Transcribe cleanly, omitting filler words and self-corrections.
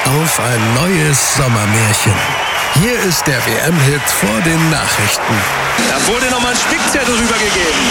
auf ein neues Sommermärchen. Hier ist der WM-Hit vor den Nachrichten. Da wurde nochmal ein Spickzettel rübergegeben.